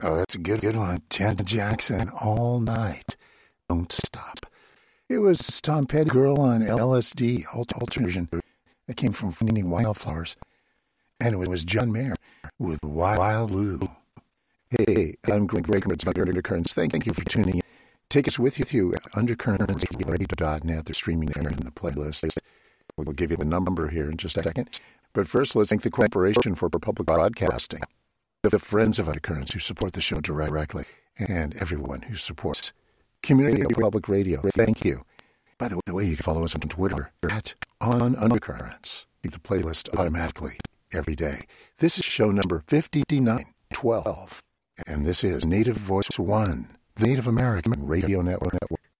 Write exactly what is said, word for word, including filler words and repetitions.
Oh, that's a good, good one. Janet Jackson, All Night. Don't Stop. It was Tom Petty, Girl on L S D, alternation. That came from Finding Wildflowers. And it was John Mayer with Wild Lou. Hey, I'm Greg Rakeman about Undercurrents. Thank you for tuning in. Take us with you at undercurrents radio dot net. They're streaming there in the playlist. We'll give you the number here in just a second. But first, let's thank the Corporation for Public Broadcasting, the friends of Undercurrents who support the show directly, and everyone who supports Community Public Radio. Thank you. By the way, you can follow us on Twitter at On Undercurrents. Keep the playlist automatically every day. This is show number fifty-nine twelve, and this is Native Voice One, the Native American Radio Network.